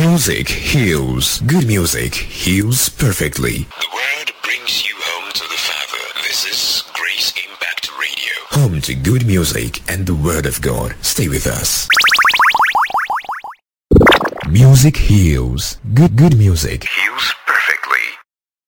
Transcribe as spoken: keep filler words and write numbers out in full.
Music heals. Good music heals perfectly. The word brings you home to the Father. This is Grace Impact Radio. Home to good music and the Word of God. Stay with us. Music heals. Good good music Heals